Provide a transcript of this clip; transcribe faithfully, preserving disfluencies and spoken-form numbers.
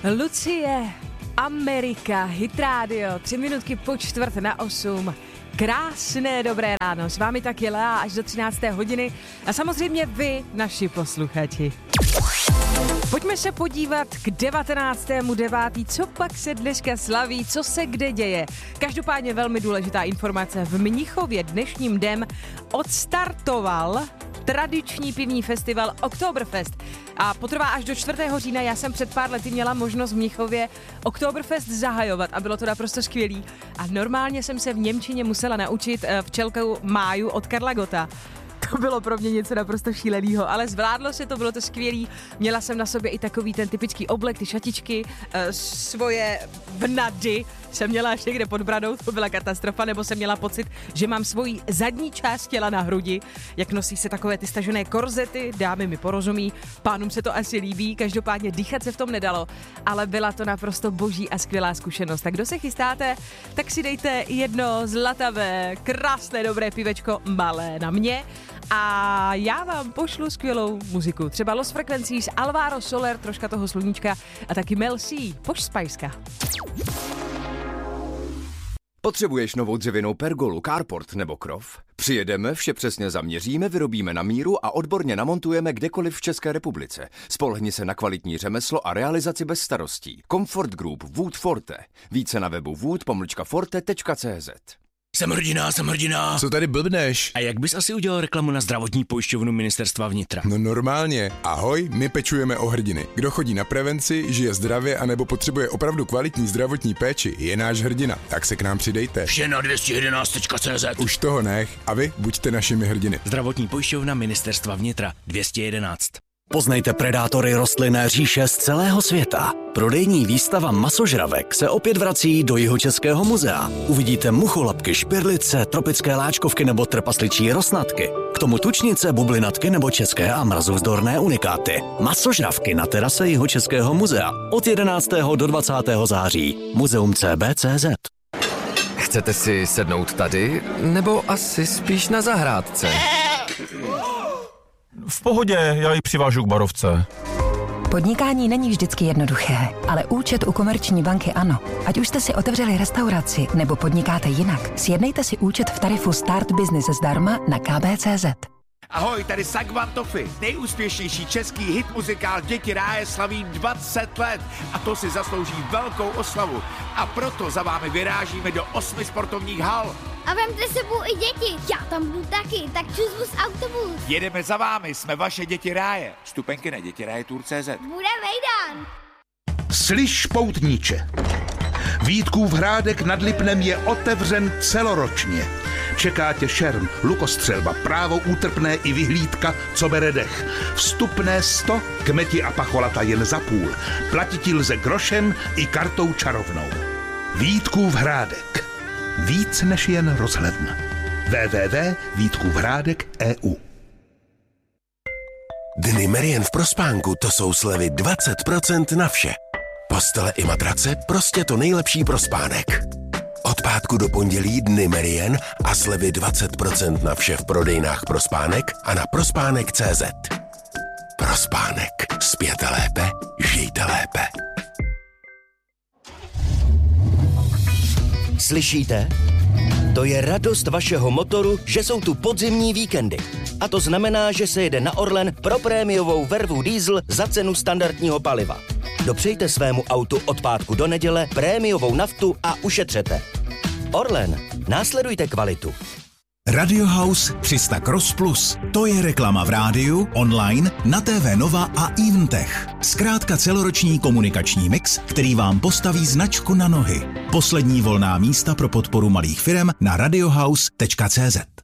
Lucie, Amerika, Hit Radio, tři minutky po čtvrt na osm. Krásné dobré ráno, s vámi tak je Lea až do třinácté hodiny a samozřejmě vy, naši posluchači. Pojďme se podívat k devatenáctému devátého Co pak se dneska slaví, co se kde děje. Každopádně velmi důležitá informace. V Mnichově dnešním dnem odstartoval tradiční pivní festival Oktoberfest a potrvá až do čtvrtého října. Já jsem před pár lety měla možnost v Mnichově Oktoberfest zahajovat a bylo to naprosto skvělý. A normálně jsem se v němčině musela naučit včelkou máju od Karla Gotta. To bylo pro mě něco naprosto šílenýho, ale zvládlo se to, bylo to skvělý. Měla jsem na sobě i takový ten typický oblek, ty šatičky, svoje vnady jsem měla až někde pod bradou, to byla katastrofa, nebo jsem měla pocit, že mám svoji zadní část těla na hrudi, jak nosí se takové ty stažené korzety, dámy mi porozumí, pánům se to asi líbí, každopádně dýchat se v tom nedalo, ale byla to naprosto boží a skvělá zkušenost. Tak kdo se chystáte, tak si dejte jedno zlatavé, krásné, dobré pivečko malé na mě a já vám pošlu skvělou muziku. Třeba Los Frequencies, Alvaro Soler, troška toho sluníčka a taky Mel C, Posh Spiceka. Potřebuješ novou dřevěnou pergolu, carport nebo krov? Přijedeme, vše přesně zaměříme, vyrobíme na míru a odborně namontujeme kdekoliv v České republice. Spolehni se na kvalitní řemeslo a realizaci bez starostí. Comfort Group Wood Forte. Více na webu wood pomlčka forte tečka cé zet. Jsem hrdina, jsem hrdina. Co tady blbneš? A jak bys asi udělal reklamu na zdravotní pojišťovnu Ministerstva vnitra? No normálně. Ahoj, my pečujeme o hrdiny. Kdo chodí na prevenci, žije zdravě anebo potřebuje opravdu kvalitní zdravotní péči, je náš hrdina. Tak se k nám přidejte. Vše na dvě stě jedenáct tečka cé zet. Už toho nech a vy buďte našimi hrdiny. Zdravotní pojišťovna Ministerstva vnitra dvě stě jedenáct. Poznejte predátory rostlinné říše z celého světa. Prodejní výstava masožravek se opět vrací do Jihočeského muzea. Uvidíte mucholapky, špirlice, tropické láčkovky nebo trpasličí rosnatky. K tomu tučnice, bublinatky nebo české a mrazovzdorné unikáty. Masožravky na terase Jihočeského muzea od jedenáctého do dvacátého září. Muzeum C B tečka cé zet. Chcete si sednout tady, nebo asi spíš na zahrádce? V pohodě, já ji přivážu k barovce. Podnikání není vždycky jednoduché, ale účet u Komerční banky ano. Ať už jste si otevřeli restauraci nebo podnikáte jinak, sjednejte si účet v tarifu Start Business zdarma na ká bé tečka cé zet. Ahoj, tady Sagvan Toffy. Nejúspěšnější český hit muzikál Děti ráje slaví dvacet let a to si zaslouží velkou oslavu. A proto za vámi vyrážíme do osmi sportovních hal. A vemte sebou i děti, já tam budu taky, tak čus z autobus. Jedeme za vámi, jsme vaše Děti ráje. Vstupenky na dětiraje tour tečka cé zet. Bude vejdán. Slyš, poutníče, Vítkův hrádek nad Lipnem je otevřen celoročně. Čeká tě šerm, lukostřelba, právo útrpné i vyhlídka, co bere dech. Vstupné sto, kmeti a pacholata jen za půl. Platiti lze grošem i kartou čarovnou. Vítkův hrádek. Víc než jen rozhledna. w w w tečka vítkův hrádek tečka e u. Dny Merian v Prospánku, to jsou slevy dvacet procent na vše. Postele i matrace, prostě to nejlepší pro spánek. Od pátku do pondělí Dny Merian a slevy dvacet procent na vše v prodejnách Prospánek a na prospánek tečka cé zet. Prospánek. Spěte lépe, žijte lépe. Slyšíte? To je radost vašeho motoru, že jsou tu podzimní víkendy. A to znamená, že se jede na Orlen pro prémiovou vervu diesel za cenu standardního paliva. Dopřejte svému autu od pátku do neděle prémiovou naftu a ušetřete. Orlen, následujte kvalitu. Radio House tři sta Cross Plus. To je reklama v rádiu, online, na té vé Nova a Eventech. Zkrátka celoroční komunikační mix, který vám postaví značku na nohy. Poslední volná místa pro podporu malých firem na radiohouse tečka cé zet.